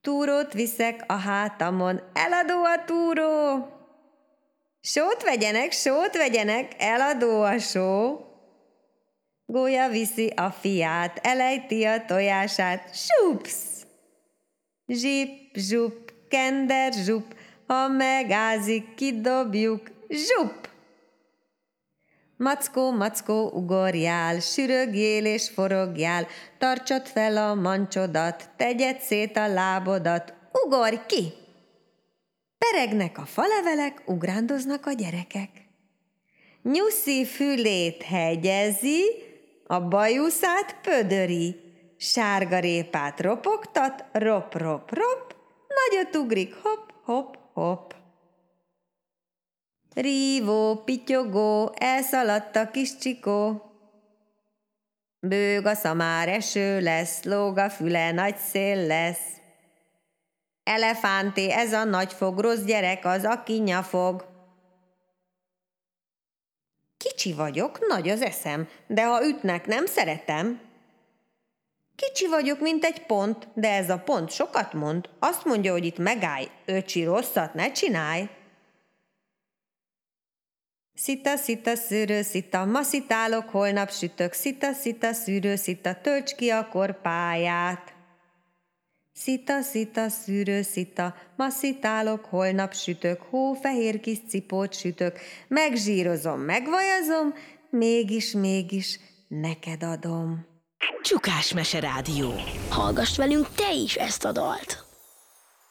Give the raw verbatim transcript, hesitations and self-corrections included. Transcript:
Túrót viszek a hátamon, eladó a túró. Sót vegyenek, sót vegyenek, eladó a só. Gólya viszi a fiát, elejti a tojását, supsz! Zsip, zsup, kender, zsup, ha megázik, kidobjuk, zsup! Mackó, mackó, ugorjál, sürögjél és forogjál, tartsad fel a mancsodat, tegyed szét a lábodat, ugorj ki! Peregnek a falevelek, ugrándoznak a gyerekek. Nyuszi fülét hegyezi, a bajuszát pödöri, sárgarépát ropogtat, rop, rop, rop, nagyot ugrik, hop, hop, hop. Rívó, pityogó, elszaladt a kis csikó. Bőg a szamár, eső lesz, lóg a füle, nagy szél lesz. Elefánté, ez a nagyfog, rossz gyerek az, aki nyafog. Kicsi vagyok, nagy az eszem, de ha ütnek, nem szeretem. Kicsi vagyok, mint egy pont, de ez a pont sokat mond. Azt mondja, hogy itt megállj, öcsi, rosszat ne csinálj. Szita, szita, szűrő, szita, ma szitálok, holnap sütök, szita, szita, szűrő, szita, tölts ki a korpáját. Szita, szita, szűrő, szita, ma szitálok, holnap sütök, hófehér kis cipót sütök, megzsírozom, megvajazom, mégis, mégis neked adom. Csukás Mese Rádió. Hallgass velünk te is ezt a dalt!